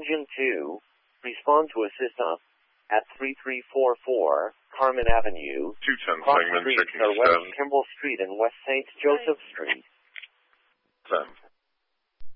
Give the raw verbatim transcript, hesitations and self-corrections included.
Engine two, respond to assist up at three three four four Carmen Avenue, two ten Cross Langman, Street, checking or West seven. Kimball Street and West Saint Joseph Street. ten.